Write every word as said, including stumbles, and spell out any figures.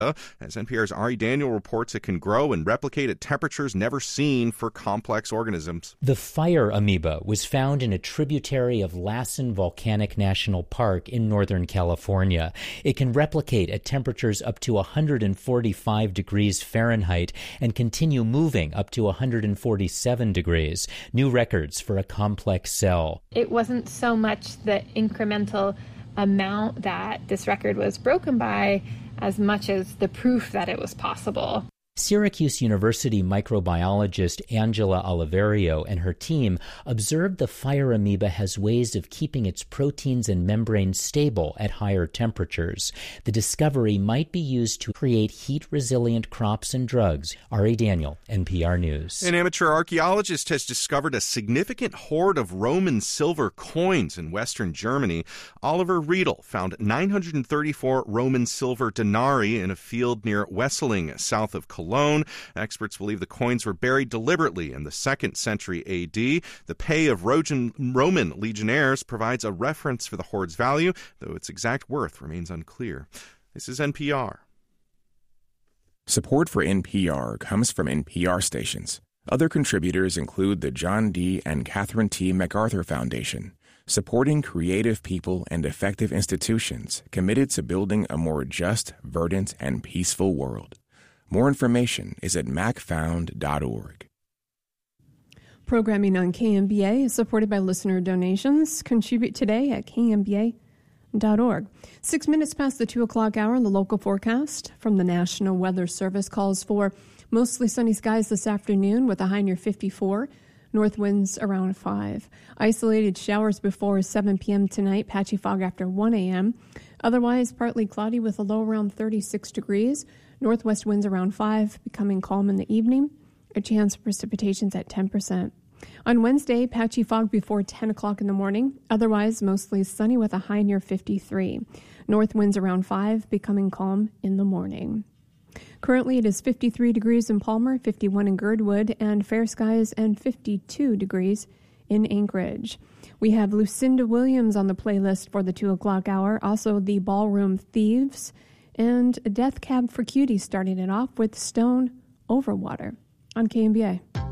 As N P R's Ari Daniel reports, it can grow and replicate at temperatures never seen for complex organisms. The fire amoeba was found in a tributary of Lassen Volcanic National Park in Northern California. It can replicate at temperatures up to one hundred forty-five degrees Fahrenheit and continue moving up to one hundred forty-seven degrees. New records for a complex cell. It wasn't so much the incremental amount that this record was broken by as much as the proof that it was possible. Syracuse University microbiologist Angela Oliverio and her team observed the fire amoeba has ways of keeping its proteins and membranes stable at higher temperatures. The discovery might be used to create heat-resilient crops and drugs. Ari Daniel, N P R News. An amateur archaeologist has discovered a significant hoard of Roman silver coins in western Germany. Oliver Riedel found nine hundred thirty-four Roman silver denarii in a field near Wesseling, south of Cologne. Experts believe the coins were buried deliberately in the second century A D. The pay of Roman legionnaires provides a reference for the hoard's value, though its exact worth remains unclear. This is N P R. Support for N P R comes from N P R stations. Other contributors include the John D. and Catherine T. MacArthur Foundation, supporting creative people and effective institutions committed to building a more just, verdant, and peaceful world. More information is at mac found dot org. Programming on K M B A is supported by listener donations. Contribute today at K M B A dot org. Six minutes past the two o'clock hour in the local forecast from the National Weather Service calls for mostly sunny skies this afternoon with a high near fifty-four. North winds around five. Isolated showers before seven p.m. tonight. Patchy fog after one a.m. Otherwise, partly cloudy with a low around thirty-six degrees. Northwest winds around five, becoming calm in the evening. A chance of precipitations at ten percent. On Wednesday, patchy fog before ten o'clock in the morning. Otherwise, mostly sunny with a high near fifty-three. North winds around five, becoming calm in the morning. Currently, it is fifty-three degrees in Palmer, fifty-one in Girdwood, and fair skies, and fifty-two degrees in Anchorage. We have Lucinda Williams on the playlist for the two o'clock hour. Also, the Ballroom Thieves. And a Death Cab for Cutie starting it off with Stone Over Water on K M B A.